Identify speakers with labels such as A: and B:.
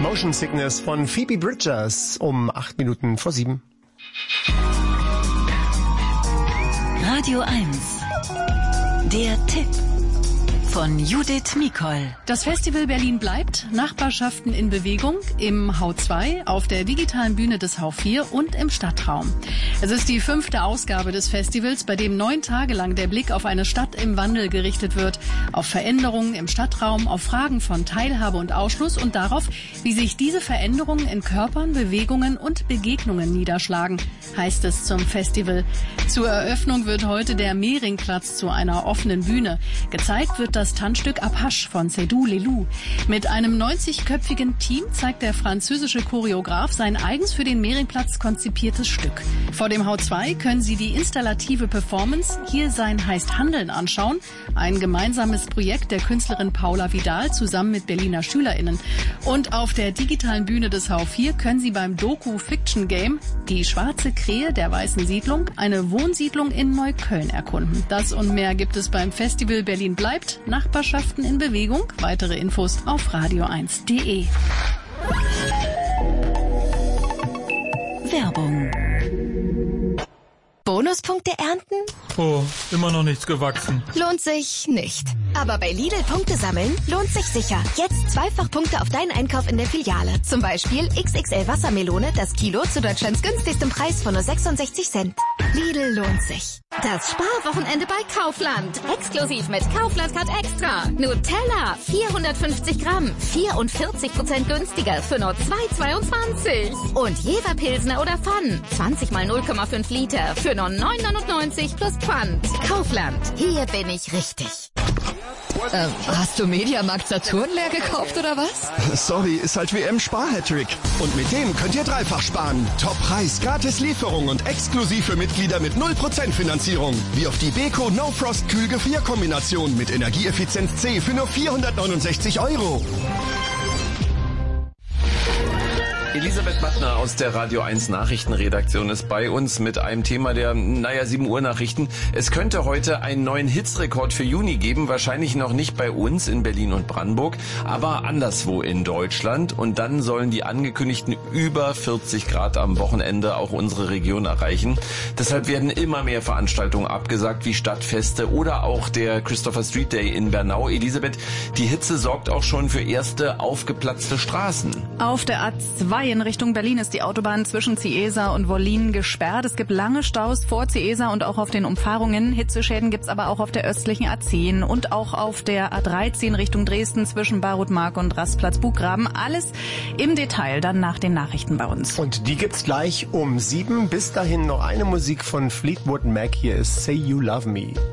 A: Motion Sickness von Phoebe Bridgers um 8 Minuten vor 7.
B: Radio 1. Der Tipp von Judith Mikol.
C: Das Festival Berlin bleibt. Nachbarschaften in Bewegung im H2, auf der digitalen Bühne des H4 und im Stadtraum. Es ist die 5. Ausgabe des Festivals, bei dem 9 Tage lang der Blick auf eine Stadt im Wandel gerichtet wird, auf Veränderungen im Stadtraum, auf Fragen von Teilhabe und Ausschluss und darauf, wie sich diese Veränderungen in Körpern, Bewegungen und Begegnungen niederschlagen, heißt es zum Festival. Zur Eröffnung wird heute der Mehringplatz zu einer offenen Bühne. Gezeigt wird das Tanzstück Apache von Seydou Lelou. Mit einem 90-köpfigen Team zeigt der französische Choreograf sein eigens für den Mehringplatz konzipiertes Stück. Vor dem H2 können Sie die installative Performance Hier sein heißt Handeln anschauen. Ein gemeinsames Projekt der Künstlerin Paula Vidal zusammen mit Berliner SchülerInnen. Und auf der digitalen Bühne des H4 können Sie beim Doku-Fiction-Game Die schwarze Krähe der Weißen Siedlung eine Wohnsiedlung in Neukölln erkunden. Das und mehr gibt es beim Festival Berlin bleibt. Nachbarschaften in Bewegung. Weitere Infos auf radio1.de.
B: Werbung.
D: Bonuspunkte ernten?
E: Oh, immer noch nichts gewachsen.
D: Lohnt sich nicht. Aber bei Lidl Punkte sammeln lohnt sich sicher. Jetzt Zweifachpunkte auf deinen Einkauf in der Filiale. Zum Beispiel XXL Wassermelone, das Kilo zu Deutschlands günstigstem Preis von nur 66 Cent. Lidl lohnt sich.
F: Das Sparwochenende bei Kaufland. Exklusiv mit Kaufland Card Extra. Nutella, 450 Gramm, 44% günstiger für nur 2,22. Und Jever Pilsner oder Pfann, 20 mal 0,5 Liter für nur 9,99 plus Pfand. Kaufland, hier bin ich richtig.
D: Hast du Mediamarkt Saturn leer gekauft oder was?
G: Sorry, ist halt WM-Spar-Hattrick. Und mit dem könnt ihr dreifach sparen. Top-Preis, gratis Lieferung und exklusiv für Mitglieder mit 0% Finanzierung. Wie auf die Beko No Frost Kühlgefrierkombination mit Energieeffizienz C für nur 469 €.
H: Elisabeth Mattner aus der Radio 1 Nachrichtenredaktion ist bei uns mit einem Thema der, 7 Uhr Nachrichten. Es könnte heute einen neuen Hitzrekord für Juni geben, wahrscheinlich noch nicht bei uns in Berlin und Brandenburg, aber anderswo in Deutschland. Und dann sollen die angekündigten über 40 Grad am Wochenende auch unsere Region erreichen. Deshalb werden immer mehr Veranstaltungen abgesagt, wie Stadtfeste oder auch der Christopher Street Day in Bernau. Elisabeth, die Hitze sorgt auch schon für erste aufgeplatzte Straßen.
C: Auf der A2 in Richtung Berlin ist die Autobahn zwischen Ciesa und Wollin gesperrt. Es gibt lange Staus vor Ciesa und auch auf den Umfahrungen. Hitzeschäden gibt's aber auch auf der östlichen A10 und auch auf der A13 Richtung Dresden zwischen Barutmark und Rastplatz Buchgraben. Alles im Detail dann nach den Nachrichten bei uns.
A: Und die gibt's gleich um 7. Bis dahin noch eine Musik von Fleetwood Mac. Hier ist Say You Love Me.